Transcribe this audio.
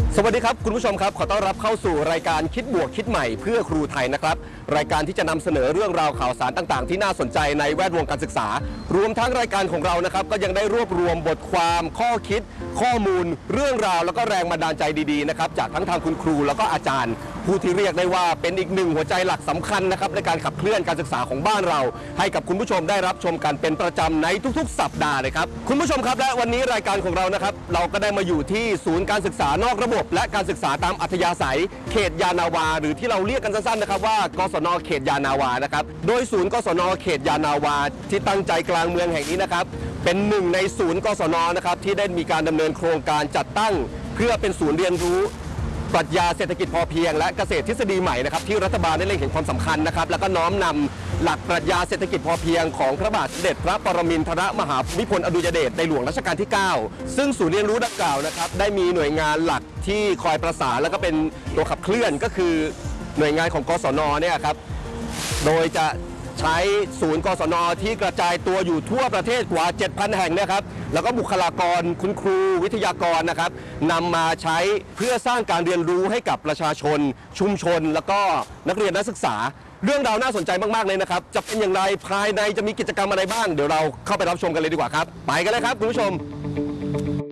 สวัสดีครับคุณผู้ชมครับขอต้อนรับเข้าสู่รายการคิดบวกคิดใหม่เพื่อครูไทยนะครับรายการที่จะนำเสนอเรื่องราวข่าวสารต่างๆที่น่าสนใจในแวดวงการศึกษารวมทั้งรายการของเรานะครับก็ยังได้รวบรวมบทความข้อคิดข้อมูลเรื่องราวแล้วก็แรงบันดาลใจดีๆนะครับจากทั้งทางคุณครูแล้วก็อาจารย์ผู้ที่เรียกได้ว่าเป็นอีกหนึ่งหัวใจหลักสำคัญนะครับในการขับเคลื่อนการศึกษาของบ้านเราให้กับคุณผู้ชมได้รับชมกันเป็นประจำในทุกๆ สัปดาห์เลยครับคุณผู้ชมครับและวันนี้รายการของเรานะครับเราก็ได้มาอยู่ที่ศูนย์การศึกษานอกระบบและการศึกษาตามอัธยาศัยเขตยานาวาหรือที่เราเรียกกันสั้นๆนะครับว่ากศน.เขตยานาวานะครับโดยศูนย์กศน.เขตยานาวาที่ตั้งใจกลางเมืองแห่งนี้นะครับเป็นหนึ่งในศูนย์กศน.นะครับที่ได้มีการดำเนินโครงการจัดตั้งเพื่อเป็นศูนย์เรียนรู้ปรัชญาเศรษฐกิจพอเพียงและเกษตรทฤษฎีใหม่นะครับที่รัฐบาลได้เล็งเห็นความสำคัญนะครับแล้วก็น้อมนำหลักปรัชญาเศรษฐกิจพอเพียงของพระบาทสมเด็จพระปรมินทรมหาภูมิพลอดุลยเดชในหลวงรัชกาลที่ 9ซึ่งศูนย์เรียนรู้ดังกล่าวนะครับได้มีหน่วยงานหลักที่คอยประสานแล้วก็เป็นตัวขับเคลื่อนก็คือหน่วยงานของกศน.เนี่ยครับโดยจะใช้ศูนย์กศน.ที่กระจายตัวอยู่ทั่วประเทศกว่า 7,000 แห่งนะครับแล้วก็บุคลากรคุณครูวิทยากรนะครับนำมาใช้เพื่อสร้างการเรียนรู้ให้กับประชาชนชุมชนแล้วก็นักเรียนนักศึกษาเรื่องราวน่าสนใจมากๆเลยนะครับจะเป็นอย่างไรภายในจะมีกิจกรรมอะไรบ้างเดี๋ยวเราเข้าไปรับชมกันเลยดีกว่าครับไปกันเลยครับคุณผู้ชม